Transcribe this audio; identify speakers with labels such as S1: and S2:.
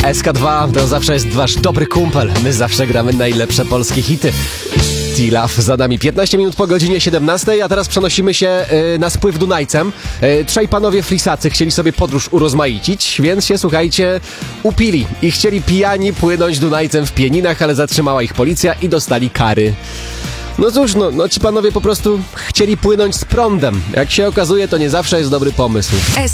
S1: SK2 to zawsze jest wasz dobry kumpel. My zawsze gramy najlepsze polskie hity. T-Love za nami 15 minut po godzinie 17, a teraz przenosimy się na spływ Dunajcem. Trzej panowie flisacy chcieli sobie podróż urozmaicić, więc się, słuchajcie, upili i chcieli pijani płynąć Dunajcem w Pieninach, ale zatrzymała ich policja i dostali kary. No cóż, ci panowie po prostu chcieli płynąć z prądem. Jak się okazuje, to nie zawsze jest dobry pomysł.